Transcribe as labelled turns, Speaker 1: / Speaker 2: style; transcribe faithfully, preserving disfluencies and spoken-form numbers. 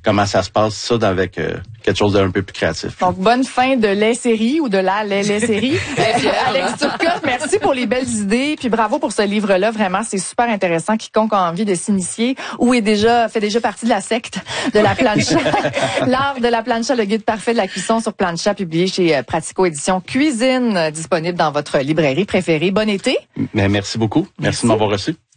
Speaker 1: comment ça se passe, ça, avec euh, quelque chose d'un peu plus créatif.
Speaker 2: Donc, bonne fin de les séries ou de la les, les séries. Alex Turcotte, merci pour les belles idées. Puis bravo pour ce livre-là. Vraiment, c'est super intéressant. Quiconque a envie de s'initier ou est déjà fait déjà partie de la secte de la plancha. L'art de la plancha, le guide parfait de la cuisson sur plancha, publié chez Pratico Édition Cuisine, disponible dans votre librairie préférée. Bon été.
Speaker 1: Mais merci beaucoup. Merci, merci de m'avoir reçu.